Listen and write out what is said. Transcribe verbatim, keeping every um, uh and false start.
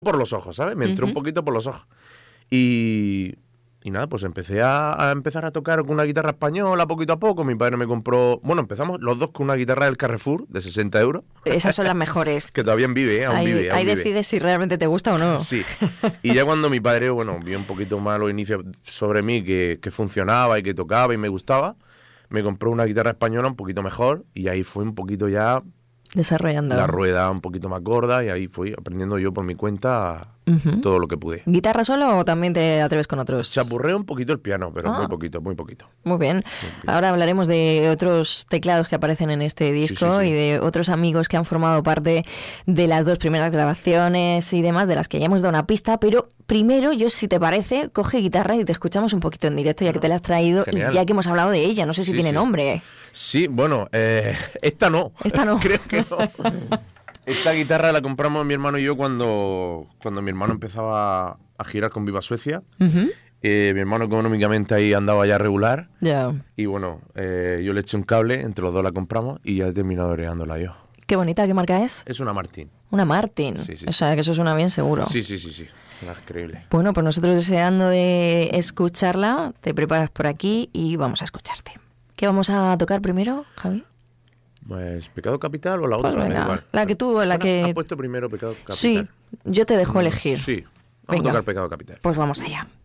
por los ojos, ¿sabes? Me entró Ujú. un poquito por los ojos. Y, y nada, pues empecé a, a empezar a tocar con una guitarra española poquito a poco. Mi padre me compró... Bueno, empezamos los dos con una guitarra del Carrefour de sesenta euros. Esas son las mejores. Que todavía vive, ¿eh? Aún Ahí, vive, aún ahí vive. decides si realmente te gusta o no. Sí. Y ya cuando mi padre, bueno, vio un poquito más los inicios sobre mí, que, que funcionaba y que tocaba y me gustaba, me compró una guitarra española un poquito mejor y ahí fue un poquito ya Desarrollando. la rueda un poquito más gorda y ahí fui aprendiendo yo por mi cuenta Ujú. todo lo que pude. ¿Guitarra solo o también te atreves con otros? Chapurreo un poquito el piano, pero Ah. muy poquito, muy poquito. Muy bien. poquito. Ahora hablaremos de otros teclados que aparecen en este disco sí, sí. y de otros amigos que han formado parte de las dos primeras grabaciones y demás, de las que ya hemos dado una pista, pero primero, yo si te parece, coge guitarra y te escuchamos un poquito en directo, ya que te la has traído Genial. y ya que hemos hablado de ella. No sé si Sí, tiene sí. nombre. Sí, bueno, eh, esta no. Esta no. Creo que no. Esta guitarra la compramos mi hermano y yo cuando, cuando mi hermano empezaba a girar con Viva Suecia. Ujú. Eh, mi hermano económicamente ahí andaba ya regular. Ya. Y bueno, eh, yo le eché un cable, entre los dos la compramos y ya he terminado oreándola yo. Qué bonita, ¿qué marca es? Es una Martín. Una Martin. Sí, sí, O sea, que eso suena bien seguro. Sí, sí, sí, sí. Es increíble. Bueno, pues nosotros deseando de escucharla, te preparas por aquí y vamos a escucharte. ¿Qué vamos a tocar primero, Javi? Pues, ¿Pecado Capital o la Pues otra? venga, Da igual. la que tú, la Bueno, que... has puesto primero Pecado Capital. Sí, yo te dejo elegir. Sí, vamos Venga. a tocar Pecado Capital. Pues vamos allá.